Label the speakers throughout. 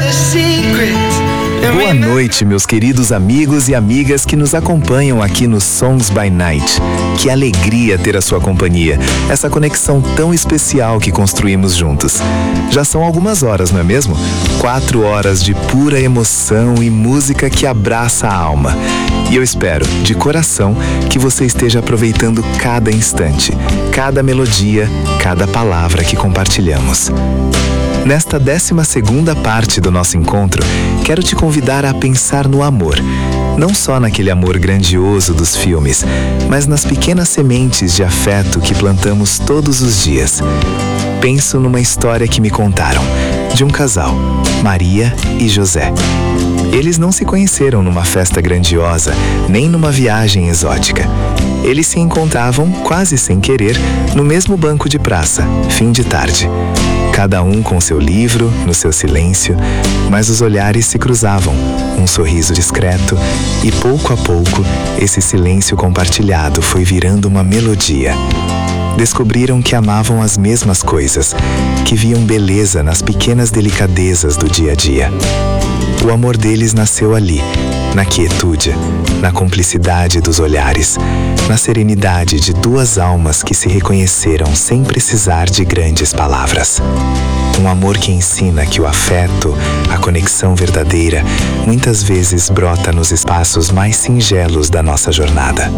Speaker 1: Boa noite, meus queridos amigos e amigas que nos acompanham aqui no Songs by Night. Que alegria ter a sua companhia, essa conexão tão especial que construímos juntos. Já são algumas horas, não é mesmo? 4 horas de pura emoção e música que abraça a alma. E eu espero, de coração, que você esteja aproveitando cada instante, cada melodia, cada palavra que compartilhamos. Nesta 12ª parte do nosso encontro, quero te convidar a pensar no amor. Não só naquele amor grandioso dos filmes, mas nas pequenas sementes de afeto que plantamos todos os dias. Penso numa história que me contaram, de um casal, Maria e José. Eles não se conheceram numa festa grandiosa, nem numa viagem exótica. Eles se encontravam, quase sem querer, no mesmo banco de praça, fim de tarde. Cada um com seu livro, no seu silêncio, mas os olhares se cruzavam, um sorriso discreto, e pouco a pouco, esse silêncio compartilhado foi virando uma melodia. Descobriram que amavam as mesmas coisas, que viam beleza nas pequenas delicadezas do dia a dia. O amor deles nasceu ali, na quietude, na cumplicidade dos olhares, na serenidade de duas almas que se reconheceram sem precisar de grandes palavras. Um amor que ensina que o afeto, a conexão verdadeira, muitas vezes brota nos espaços mais singelos da nossa jornada.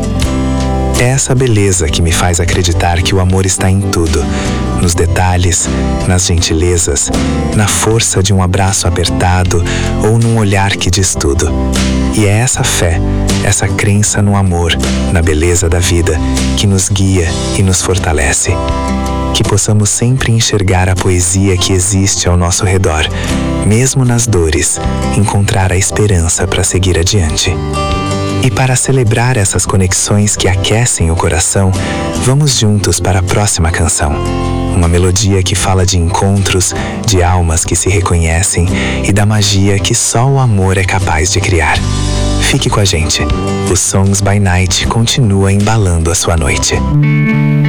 Speaker 1: É essa beleza que me faz acreditar que o amor está em tudo, nos detalhes, nas gentilezas, na força de um abraço apertado ou num olhar que diz tudo. E é essa fé, essa crença no amor, na beleza da vida, que nos guia e nos fortalece. Que possamos sempre enxergar a poesia que existe ao nosso redor, mesmo nas dores, encontrar a esperança para seguir adiante. E para celebrar essas conexões que aquecem o coração, vamos juntos para a próxima canção. Uma melodia que fala de encontros, de almas que se reconhecem e da magia que só o amor é capaz de criar. Fique com a gente. O Songs by Night continua embalando a sua noite.